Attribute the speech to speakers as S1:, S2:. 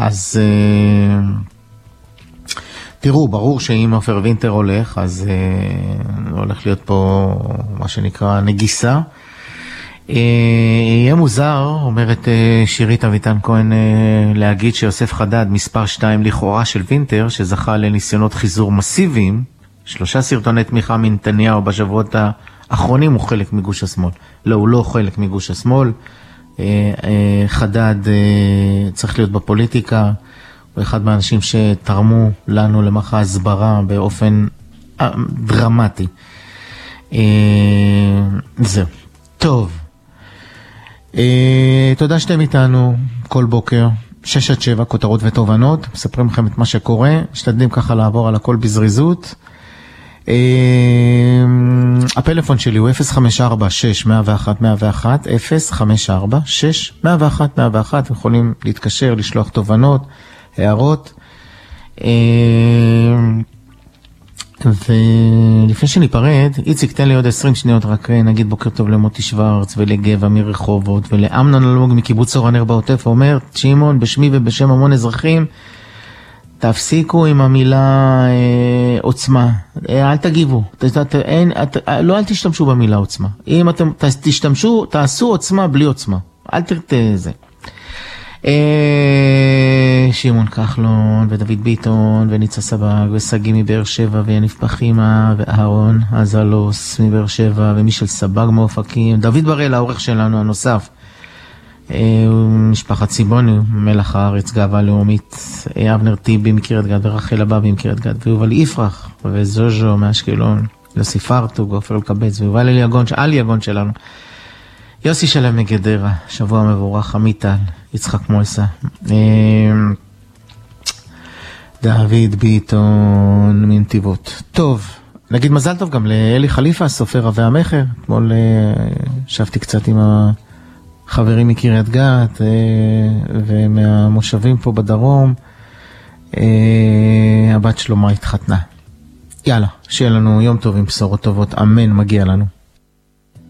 S1: אז תראו, ברור שאם עופר וינטר הולך, אז הולך להיות פה מה שנקרא נגיסה. יהיה מוזר, אומרת שירית אביטן כהן, להגיד שיוסף חדד, מספר 2 לכאורה של וינטר, שזכה לניסיונות חיזור מסיביים, 3 סרטוני תמיכה מנתניהו בשבועות האחרונים, הוא חלק מגוש השמאל. לא, הוא לא חלק מגוש השמאל. חדד צריך להיות בפוליטיקה, הוא אחד מהאנשים שתרמו לנו למערך ההסברה באופן דרמטי. זהו. טוב. תודה שאתם איתנו כל בוקר, 6-7, כותרות ותובנות, מספרים לכם את מה שקורה, משתדלים ככה לעבור על הכל בזריזות. הפלאפון שלי הוא 054-6-101-101, 054-6-101-101, אתם יכולים להתקשר, לשלוח תובנות, הערות. ולפני שניפרד, איציק, תן לי עוד 20 שניות, רק נגיד בוקר טוב למוטי שוורץ ולגבע מרחובות ולאמנון אלמוג מקיבוץ אור הנר בעוטף, אומר, שמעון, בשמי ובשם המון אזרחים, תפסיקו עם המילה עוצמה, אל תגיבו, לא אל תשתמשו במילה עוצמה, אם אתם תשתמשו, תעשו עוצמה בלי עוצמה, אל תראה זה. שמעון כחלון ודוד ביטון וניצה סבג וסגי מבאר שבע ויניף פחימה ואהרון הזלוס מבאר שבע ומישל סבג מאופקים, דוד בראל העורך שלנו הנוסף, משפחת סיבוני מלח הארץ גאווה לאומית, אבנר טיבי מקריית גת ורחל הבאבי מקריית גת ויובל יפרח וזוז'ו מאשקלון, יוסי פרטוג ועופר אלקבץ ויובל אלי יגון שלנו, יוסי שלם מגדרה, שבוע מבורך, עמיטל, יצחק מולסה, דוד ביטון מנתיבות. טוב, נגיד מזל טוב גם לאלי חליפה, סופר רבי המחר. אתמול שבתי קצת עם החברים מקריית גת ומהמושבים פה בדרום. הבת שלמה התחתנה. יאללה, שיהיה לנו יום טוב עם בשורות טובות, אמן, מגיע לנו.